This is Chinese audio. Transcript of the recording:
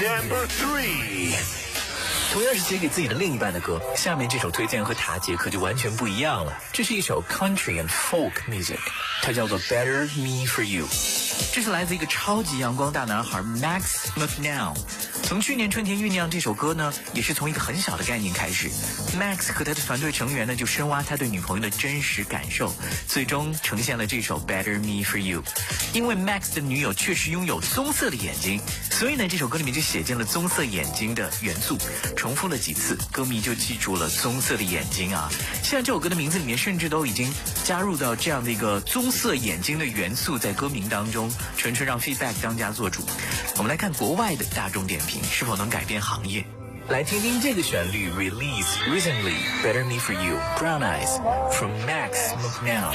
Number 3。 同样是写给自己的另一半的歌，下面这首推荐和塔杰克就完全不一样了。这是一首 country and folk music， 它叫做 Better Me For You。这是来自一个超级阳光大男孩 Max McNown。从去年春天酝酿这首歌呢，也是从一个很小的概念开始。Max 和他的团队成员呢，就深挖他对女朋友的真实感受，最终呈现了这首 Better Me For You。因为 Max 的女友确实拥有棕色的眼睛，所以呢，这首歌里面就写进了棕色眼睛的元素，重复了几次，歌迷就记住了棕色的眼睛啊。现在这首歌的名字里面甚至都已经加入到这样的一个棕色眼睛的元素在歌名当中，纯纯让 feedback 当家做主。我们来看国外的大众点评是否能改变行业。来听听这个旋律 Release Recently Better Me For You Brown Eyes from Max McNown。